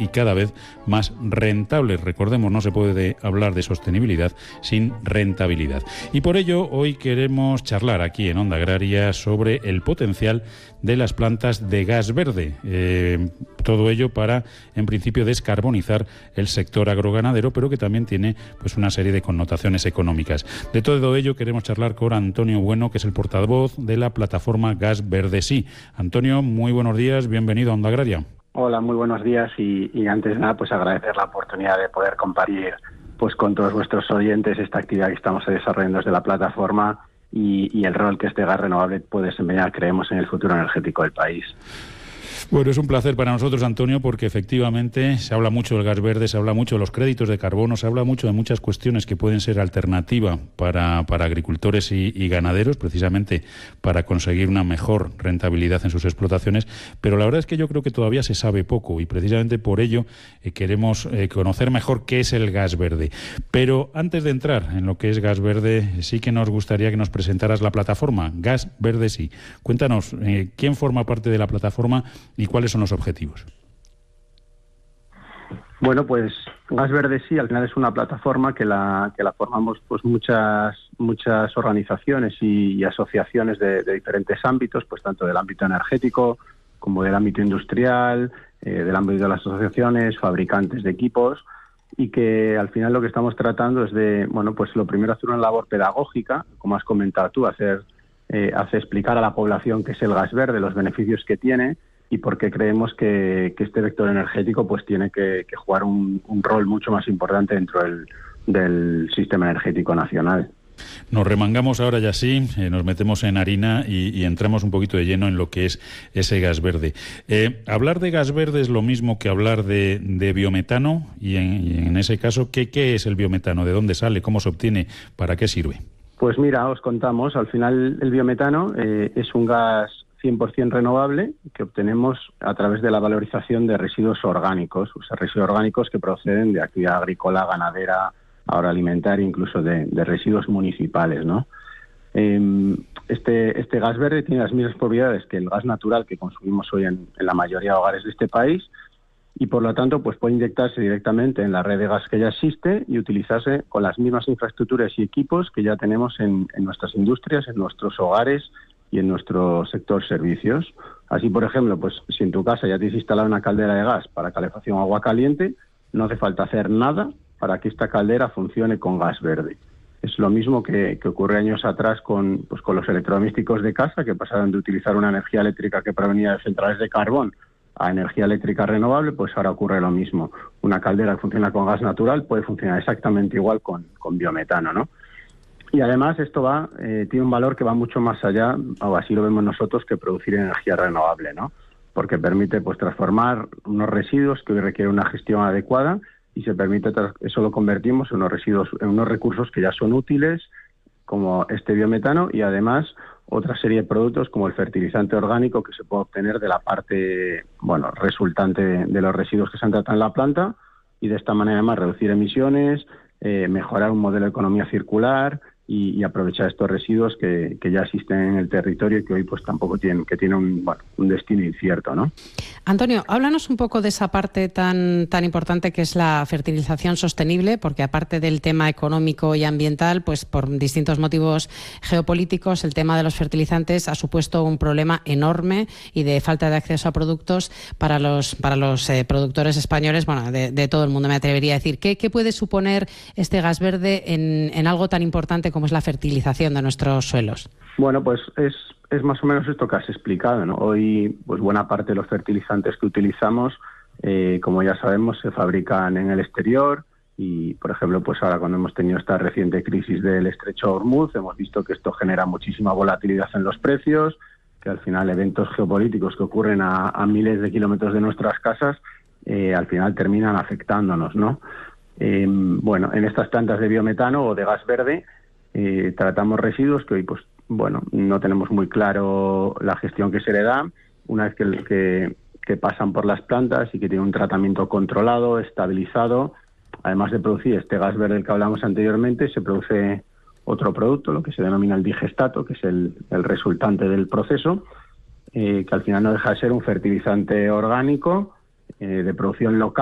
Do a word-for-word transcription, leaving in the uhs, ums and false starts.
y cada vez más rentables. Recordemos, no se puede hablar de sostenibilidad sin rentabilidad. Y por ello, hoy queremos charlar aquí en Onda Agraria sobre el potencial de las plantas de gas verde. Eh, todo ello para, en principio, descarbonizar el sector agroganadero, pero que también tiene pues una serie de connotaciones económicas. De todo ello queremos charlar con Antonio Bueno, que es el portavoz de la plataforma Gas Verde Sí. Antonio, muy buenos días, bienvenido a Onda Agraria. Hola, muy buenos días y, y antes de nada pues agradecer la oportunidad de poder compartir pues con todos vuestros oyentes esta actividad que estamos desarrollando desde la plataforma y, y el rol que este gas renovable puede desempeñar, creemos, en el futuro energético del país. Bueno, es un placer para nosotros, Antonio, porque efectivamente se habla mucho del gas verde, se habla mucho de los créditos de carbono, se habla mucho de muchas cuestiones que pueden ser alternativa para, para agricultores y, y ganaderos, precisamente para conseguir una mejor rentabilidad en sus explotaciones, pero la verdad es que yo creo que todavía se sabe poco y precisamente por ello eh, queremos eh, conocer mejor qué es el gas verde. Pero antes de entrar en lo que es gas verde, sí que nos gustaría que nos presentaras la plataforma Gas Verde Sí. Cuéntanos, eh, ¿quién forma parte de la plataforma y cuáles son los objetivos? Bueno, pues Gas Verde Sí al final es una plataforma que la que la formamos pues muchas muchas organizaciones y, y asociaciones de, de diferentes ámbitos, pues tanto del ámbito energético como del ámbito industrial, eh, del ámbito de las asociaciones, fabricantes de equipos, y que al final lo que estamos tratando es de, bueno, pues lo primero hacer una labor pedagógica, como has comentado tú, hacer eh, hacer explicar a la población qué es el gas verde, los beneficios que tiene y por qué creemos que, que este vector energético pues tiene que, que jugar un, un rol mucho más importante dentro del, del sistema energético nacional. Nos remangamos ahora ya sí, eh, nos metemos en harina y, y entramos un poquito de lleno en lo que es ese gas verde. Eh, hablar de gas verde es lo mismo que hablar de, de biometano y en, y en ese caso, ¿qué, ¿qué es el biometano? ¿De dónde sale? ¿Cómo se obtiene? ¿Para qué sirve? Pues mira, os contamos, al final el biometano eh, es un gas cien por ciento renovable que obtenemos a través de la valorización de residuos orgánicos, o sea, residuos orgánicos que proceden de actividad agrícola, ganadera, agroalimentaria, incluso de, de residuos municipales, ¿no? Eh, este, este gas verde tiene las mismas propiedades que el gas natural que consumimos hoy en, en la mayoría de hogares de este país y por lo tanto pues puede inyectarse directamente en la red de gas que ya existe y utilizarse con las mismas infraestructuras y equipos que ya tenemos en, en nuestras industrias, en nuestros hogares y en nuestro sector servicios. Así, por ejemplo, pues si en tu casa ya te has instalado una caldera de gas para calefacción o agua caliente, no hace falta hacer nada para que esta caldera funcione con gas verde. Es lo mismo que, que ocurre años atrás con, pues, con los electrodomésticos de casa, que pasaron de utilizar una energía eléctrica que provenía de centrales de carbón a energía eléctrica renovable, pues ahora ocurre lo mismo. Una caldera que funciona con gas natural puede funcionar exactamente igual con, con biometano, ¿no? Y además esto va eh, tiene un valor que va mucho más allá, o así lo vemos nosotros, que producir energía renovable, ¿no? Porque permite pues transformar unos residuos que hoy requieren una gestión adecuada y se permite, eso lo convertimos en unos residuos, en unos recursos que ya son útiles, como este biometano, y además otra serie de productos como el fertilizante orgánico que se puede obtener de la parte, bueno, resultante de los residuos que se han tratado en la planta, y de esta manera además reducir emisiones, eh, mejorar un modelo de economía circular y, y aprovechar estos residuos que, que ya existen en el territorio y que hoy pues tampoco tienen, que tienen un, bueno, un destino incierto, ¿no? Antonio, háblanos un poco de esa parte tan, tan importante que es la fertilización sostenible, porque aparte del tema económico y ambiental, pues por distintos motivos geopolíticos, el tema de los fertilizantes ha supuesto un problema enorme y de falta de acceso a productos para los, para los eh, productores españoles, bueno, de, de todo el mundo, me atrevería a decir. ¿Qué, qué puede suponer este gas verde en, en algo tan importante como es la fertilización de nuestros suelos? Bueno, pues es, es más o menos esto que has explicado, ¿no? Hoy, pues buena parte de los fertilizantes que utilizamos, eh, como ya sabemos, se fabrican en el exterior y, por ejemplo, pues ahora cuando hemos tenido esta reciente crisis del estrecho de Hormuz, hemos visto que esto genera muchísima volatilidad en los precios, que al final eventos geopolíticos que ocurren a, a miles de kilómetros de nuestras casas, eh, al final terminan afectándonos, ¿no? Eh, bueno, en estas plantas de biometano o de gas verde eh, tratamos residuos que hoy, pues, bueno, no tenemos muy claro la gestión que se le da. Una vez que, que, que pasan por las plantas y que tienen un tratamiento controlado, estabilizado, además de producir este gas verde del que hablamos anteriormente, se produce otro producto, lo que se denomina el digestato, que es el, el resultante del proceso, eh, que al final no deja de ser un fertilizante orgánico eh, de producción local,